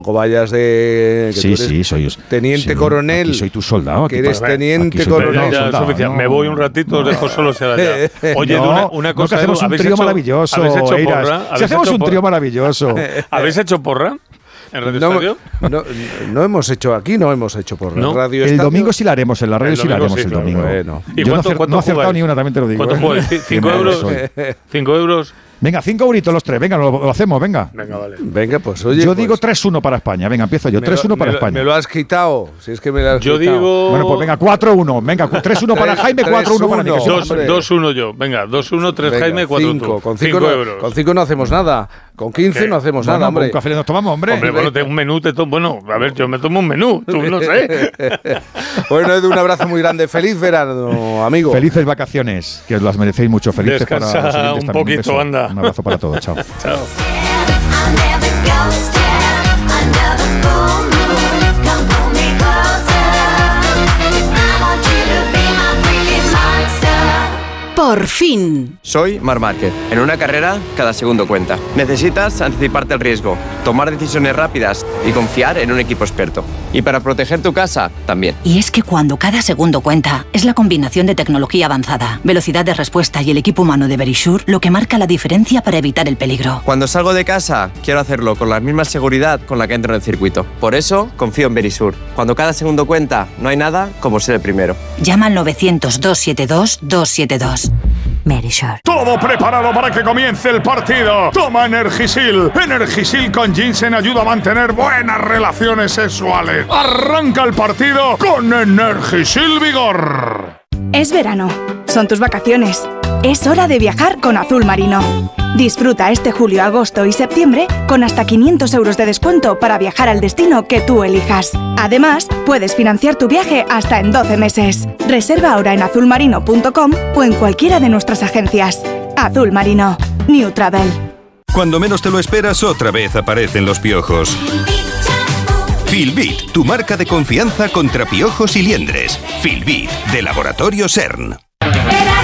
Vayas de... Sí, soy teniente coronel. Aquí soy tu soldado. Que eres teniente coronel. Ya, soldado, me voy un ratito, os dejo solo será ya. Oye, una cosa, que hacemos un trío maravilloso. ¿Habéis hecho porra? Si hacemos un trío maravilloso. ¿Habéis hecho porra? ¿En Radio Estadio? No hemos hecho porra. ¿No? Radio el Estadio, domingo sí la haremos, en la radio sí la haremos el domingo. Bueno. ¿Y yo no he acertado ni una, también te lo digo. ¿Cuánto juegas? ¿5 euros? 5 euros. Venga, 5 euritos los tres. Venga, lo hacemos, venga. Venga, vale. Venga, pues oye. Yo digo 3-1 para España. Venga, empiezo yo. 3-1 para España. Me lo has quitado. Si es que me lo has quitado. Digo... Bueno, pues venga, 4-1. Venga, 3-1 para Jaime, 4-1 para mí. 2-1 yo. Venga, 2-1, 3 Jaime, 4 tú. Con 5 euros. Con 5 no hacemos nada. Con 15 no hacemos nada, hombre. Un café nos tomamos, hombre. Hombre, bueno, un menú te tomo. Bueno, a ver, yo me tomo un menú. Tú no sé. Bueno, Edu, un abrazo muy grande. Feliz verano, amigo. Felices vacaciones, que os las merecéis mucho. Felices Descansa para los oyentes un también. poquito, anda. Un abrazo para todos. Chao. Chao. Por fin. Soy Marc Márquez. En una carrera, cada segundo cuenta. Necesitas anticiparte al riesgo, tomar decisiones rápidas y confiar en un equipo experto. Y para proteger tu casa, también. Y es que cuando cada segundo cuenta, es la combinación de tecnología avanzada, velocidad de respuesta y el equipo humano de Verisure lo que marca la diferencia para evitar el peligro. Cuando salgo de casa, quiero hacerlo con la misma seguridad con la que entro en el circuito. Por eso, confío en Verisure. Cuando cada segundo cuenta, no hay nada como ser el primero. Llama al 900-272-272. Verisure. Todo preparado para que comience el partido. Toma Energisil. Energisil con ginseng ayuda a mantener buenas relaciones sexuales. Arranca el partido con Energisil Vigor. Es verano. Son tus vacaciones. Es hora de viajar con Azul Marino. Disfruta este julio, agosto y septiembre con hasta 500 euros de descuento para viajar al destino que tú elijas. Además, puedes financiar tu viaje hasta en 12 meses. Reserva ahora en azulmarino.com o en cualquiera de nuestras agencias. Azul Marino. New Travel. Cuando menos te lo esperas, otra vez aparecen los piojos. Filbit, tu marca de confianza contra piojos y liendres. Filbit, de Laboratorio CERN.